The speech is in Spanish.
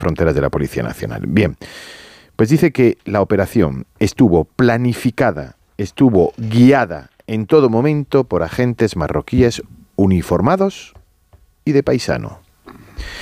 fronteras de la Policía Nacional. Bien, pues dice que la operación estuvo planificada, estuvo guiada en todo momento por agentes marroquíes uniformados y de paisano.